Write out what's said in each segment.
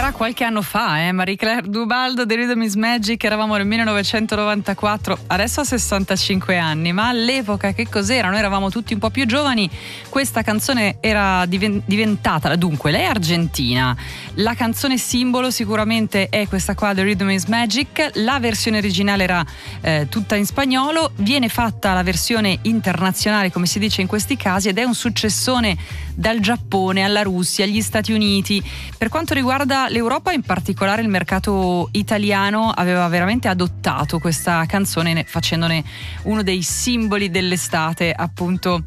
era qualche anno fa, Marie-Claire Dubaldo, The Rhythm is Magic, eravamo nel 1994, adesso ha 65 anni, ma all'epoca che cos'era? Noi eravamo tutti un po' più giovani, questa canzone era diventata, dunque lei è argentina, la canzone simbolo sicuramente è questa qua, The Rhythm is Magic, la versione originale era tutta in spagnolo, viene fatta la versione internazionale come si dice in questi casi ed è un successone dal Giappone alla Russia, agli Stati Uniti. Per quanto riguarda l'Europa, in particolare il mercato italiano aveva veramente adottato questa canzone facendone uno dei simboli dell'estate, appunto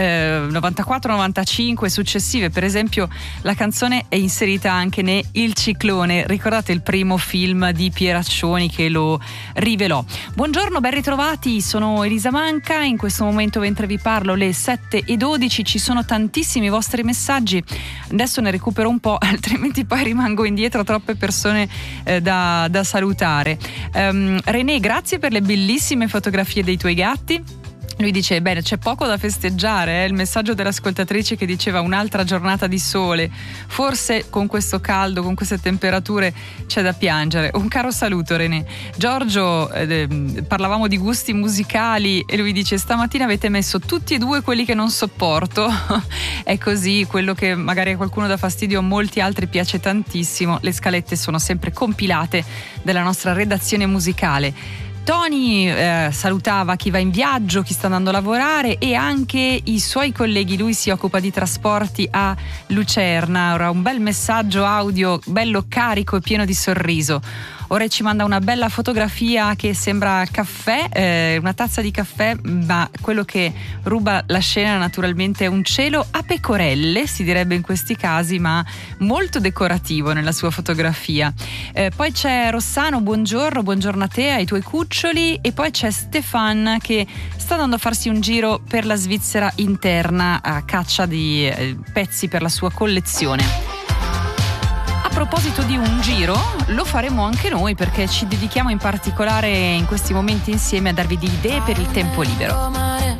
94-95 successive. Per esempio la canzone è inserita anche ne Il Ciclone, ricordate il primo film di Pieraccioni che lo rivelò. Buongiorno, ben ritrovati, sono Elisa Manca, in questo momento mentre vi parlo le 7:12, ci sono tantissimi vostri messaggi, adesso ne recupero un po', altrimenti poi rimango indietro, troppe persone da salutare. René, grazie per le bellissime fotografie dei tuoi gatti. Lui dice, bene, c'è poco da festeggiare, il messaggio dell'ascoltatrice che diceva un'altra giornata di sole, forse con questo caldo, con queste temperature c'è da piangere. Un caro saluto René. Giorgio, parlavamo di gusti musicali e lui dice, stamattina avete messo tutti e due quelli che non sopporto. È così, quello che magari a qualcuno dà fastidio, a molti altri piace tantissimo. Le scalette sono sempre compilate dalla nostra redazione musicale. Tony salutava chi va in viaggio, chi sta andando a lavorare e anche i suoi colleghi. Lui si occupa di trasporti a Lucerna. Ora un bel messaggio audio, bello carico e pieno di sorriso. Ora ci manda una bella fotografia che sembra caffè, una tazza di caffè, ma quello che ruba la scena naturalmente è un cielo a pecorelle, si direbbe in questi casi, ma molto decorativo nella sua fotografia. Poi c'è Rossano, buongiorno a te, ai tuoi cuccioli, e poi c'è Stefan che sta andando a farsi un giro per la Svizzera interna a caccia di pezzi per la sua collezione. A proposito di un giro, lo faremo anche noi perché ci dedichiamo in particolare in questi momenti insieme a darvi di idee per il tempo libero.